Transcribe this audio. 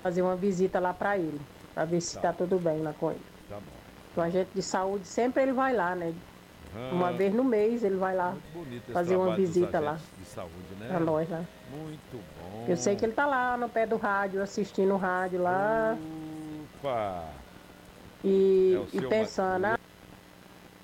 fazer uma visita lá para ele, para ver se Tá, está tudo bem lá com ele. tá bom. O agente de saúde sempre ele vai lá, né? Uma Aham. vez no mês ele vai lá Muito bonito esse fazer uma trabalho dos visita lá agentes de saúde, para né? nós lá. Muito Eu sei que bom. ele tá lá no pé do rádio, assistindo o rádio lá Opa! É o e seu, pensando,